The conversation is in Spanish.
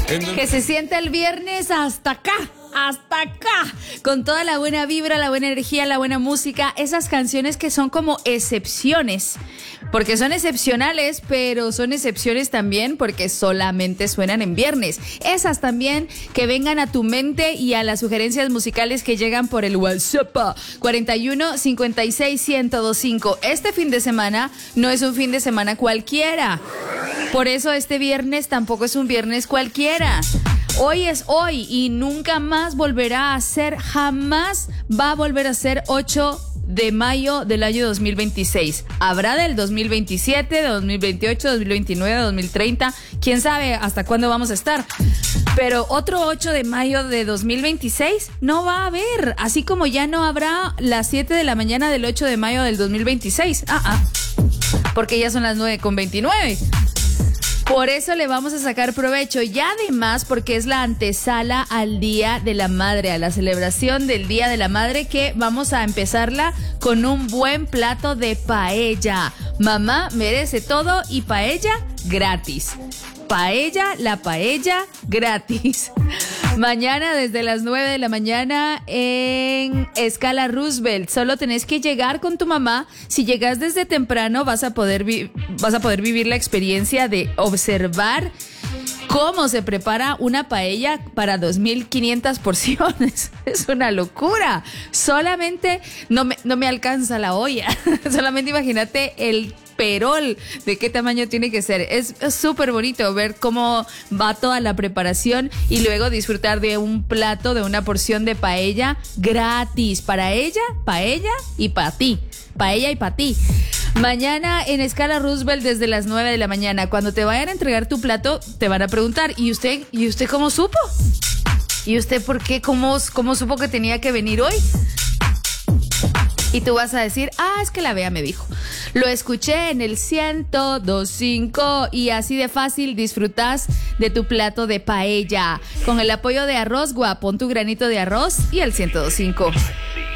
Que se sienta el viernes hasta acá, con toda la buena vibra, la buena energía, la buena música, esas canciones que son como excepciones, porque son excepcionales, pero son excepciones también porque solamente suenan en viernes. Esas también que vengan a tu mente y a las sugerencias musicales que llegan por el WhatsApp 41 56 1025. Este fin de semana no es un fin de semana cualquiera. Por eso este viernes tampoco es un viernes cualquiera. Hoy es hoy y nunca más volverá a ser, jamás va a volver a ser 8 de mayo del año 2026. Habrá del 2027, de 2028, 2029, 2030, quién sabe hasta cuándo vamos a estar. Pero otro 8 de mayo de 2026 no va a haber, así como ya no habrá las 7 de la mañana del 8 de mayo del 2026. Porque ya son las 9:29. Por eso le vamos a sacar provecho y además porque es la antesala al Día de la Madre, a la celebración del Día de la Madre, que vamos a empezarla con un buen plato de paella. Mamá merece todo y paella gratis. La paella gratis. Mañana desde las 9 de la mañana en Escala Roosevelt. Solo tenés que llegar con tu mamá. Si llegas desde temprano vas a poder vivir la experiencia de observar cómo se prepara una paella para 2.500 porciones. Es una locura. Solamente no me alcanza la olla. Solamente imagínate el perol de qué tamaño tiene que ser. Es súper bonito ver cómo va toda la preparación y luego disfrutar de un plato, de una porción de paella gratis para ella, paella y para ti. Paella y para ti. Mañana en Escala Roosevelt desde las 9 de la mañana. Cuando te vayan a entregar tu plato, te van a preguntar, ¿y usted cómo supo? ¿Y usted por qué? ¿Cómo supo que tenía que venir hoy? Y tú vas a decir, es que la Bea me dijo. Lo escuché en el 102.5 y así de fácil disfrutas de tu plato de paella. Con el apoyo de Arroz Gua, pon tu granito de arroz y el 102.5.